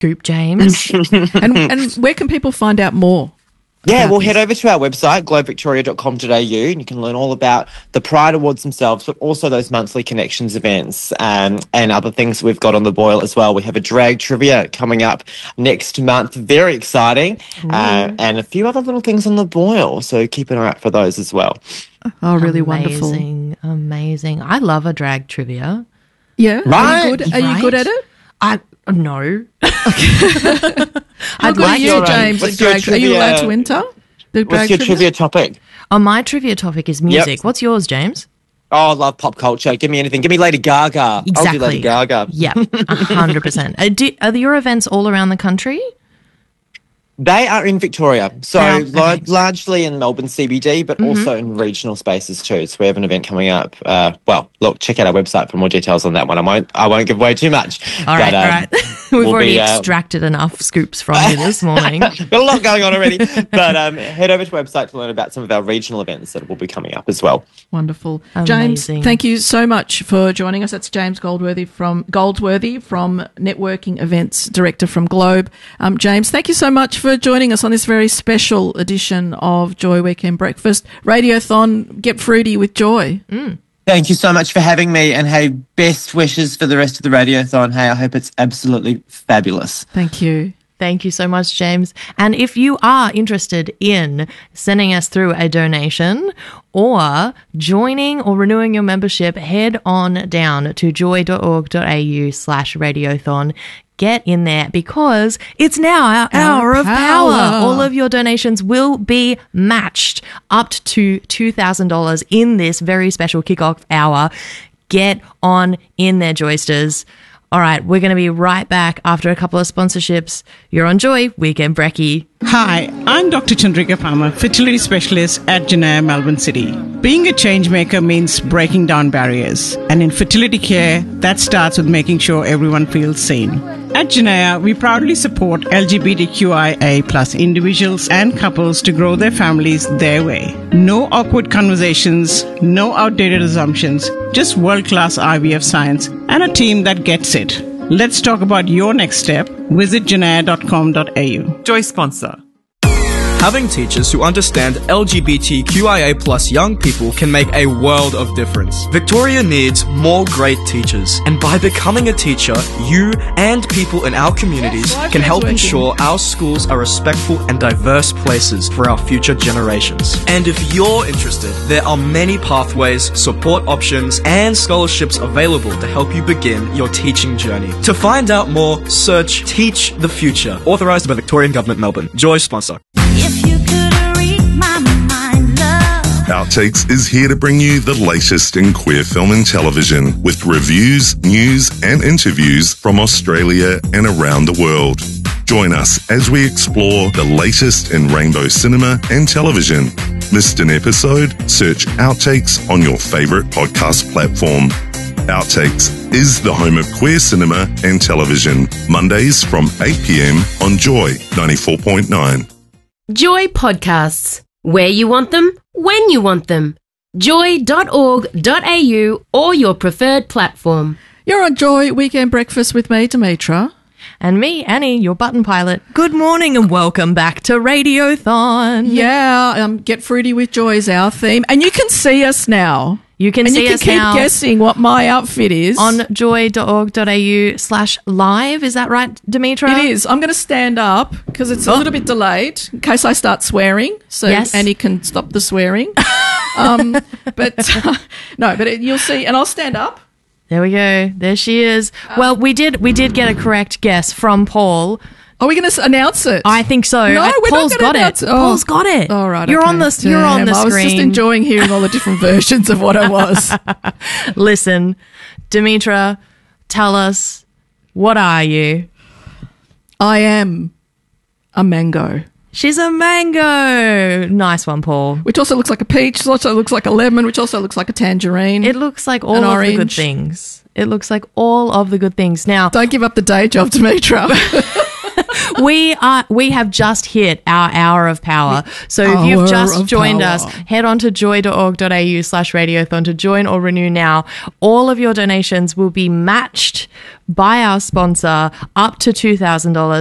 scoop, James. And where can people find out more? Yeah, well, head over to our website, globevictoria.com.au, and you can learn all about the Pride Awards themselves, but also those monthly Connections events and other things we've got on the boil as well. We have a drag trivia coming up next month, very exciting, and a few other little things on the boil, so keep an eye out for those as well. Oh, really wonderful. Amazing. I love a drag trivia. Yeah? Right. Are you good at it? No. I'd like you, James. what's your Are you trivia- allowed to enter? What's your trivia topic? Oh, my trivia topic is music. Yep. What's yours, James? Oh, I love pop culture. Give me anything. Give me Lady Gaga. Exactly. I'll do Lady Gaga. Yeah, 100%. Are your events all around the country? They are in Victoria, so Okay. largely in Melbourne CBD, but also in regional spaces too. So we have an event coming up. Well, look, check out our website for more details on that one. I won't give away too much. All right. We've we'll already be, extracted enough scoops from you this morning. Got a lot going on already. But head over to our website to learn about some of our regional events that will be coming up as well. Wonderful. Amazing. James, thank you so much for joining us. That's James Goldsworthy from Networking Events Director from Globe. James, thank you so much for joining us on this very special edition of Joy Weekend Breakfast. Radiothon, get fruity with joy. Thank you so much for having me, and hey, best wishes for the rest of the Radiothon. Hey, I hope it's absolutely fabulous. Thank you. Thank you so much, James. And if you are interested in sending us through a donation or joining or renewing your membership, head on down to joy.org.au/radiothon. Get in there because it's now our hour of power. All of your donations will be matched up to $2,000 in this very special kickoff hour. Get on in there, Joysters. All right, we're going to be right back after a couple of sponsorships. You're on Joy Weekend Brekkie. Hi, I'm Dr. Chandrika Palmer, fertility specialist at Janaya, Melbourne City. Being a change maker means breaking down barriers. And in fertility care, that starts with making sure everyone feels seen. At Janaya, we proudly support LGBTQIA+ individuals and couples to grow their families their way. No awkward conversations, no outdated assumptions, just world-class IVF science and a team that gets it. Let's talk about your next step. Visit janaya.com.au. Joy sponsor. Having teachers who understand LGBTQIA+ young people can make a world of difference. Victoria needs more great teachers, and by becoming a teacher, you and people in our communities can help ensure our schools are respectful and diverse places for our future generations. And if you're interested, there are many pathways, support options, and scholarships available to help you begin your teaching journey. To find out more, search Teach the Future, authorised by Victorian Government, Melbourne. Joy sponsor. If you could read my mind, love. Outtakes is here to bring you the latest in queer film and television with reviews, news and interviews from Australia and around the world. Join us as we explore the latest in rainbow cinema and television. Missed an episode? Search Outtakes on your favourite podcast platform. Outtakes is the home of queer cinema and television. Mondays from 8 p.m. on Joy 94.9. Joy Podcasts. Where you want them, when you want them. Joy.org.au or your preferred platform. You're on Joy Weekend Breakfast with me, Demetra. And me, Annie, your button pilot. Good morning and welcome back to Radiothon. Yeah, Get Fruity with Joy is our theme. And you can see us now. You can see us now. And you can keep guessing what my outfit is. On joy.org.au/live. Is that right, Demetra? It is. I'm going to stand up because it's a little bit delayed in case I start swearing. So Annie can stop the swearing. You'll see. And I'll stand up. There we go. There she is. Well, we did get a correct guess from Paul. Are we going to announce it? I think so. No, we're Paul's not going to announce it. Paul's got it. All right. You're okay. on the screen. I was just enjoying hearing all the different versions of what I was. Listen, Demetra, tell us, what are you? I am a mango. She's a mango. Nice one, Paul. Which also looks like a peach, which also looks like a lemon, which also looks like a tangerine. It looks like all of the good things. It looks like all of the good things. Now, don't give up the day job, Demetra. we have just hit our hour of power. So if Hour you've just of joined power. us, head on to joy.org.au/radiothon to join or renew now. All of your donations will be matched by our sponsor up to $2,000.